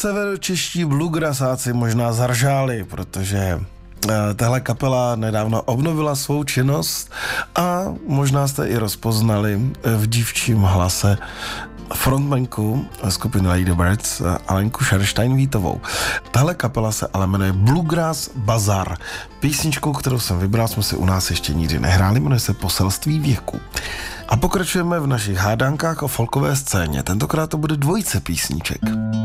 severočeští bluegrassáci možná zaržáli, protože tahle kapela nedávno obnovila svou činnost a možná jste i rozpoznali v dívčím hlase frontmanku skupiny Ladybirds Alenku Šerstein-Vítovou. Tahle kapela se ale jmenuje Bluegrass Bazaar. Písničkou, kterou jsem vybral, jsme si u nás ještě nikdy nehráli, jmenuje se Poselství věku. A pokračujeme v našich hádankách o folkové scéně. Tentokrát to bude dvojice písniček.